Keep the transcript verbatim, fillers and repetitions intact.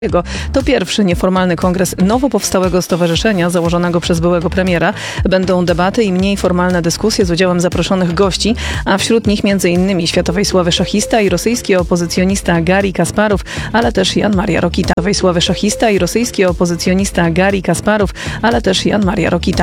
To pierwszy nieformalny kongres nowo powstałego stowarzyszenia założonego przez byłego premiera. Będą debaty i mniej formalne dyskusje z udziałem zaproszonych gości, a wśród nich między innymi światowej sławy szachista i rosyjski opozycjonista Garri Kasparow, ale też Jan Maria Rokita. Światowej sławy szachista i rosyjski opozycjonista Garri Kasparow, ale też Jan Maria Rokita.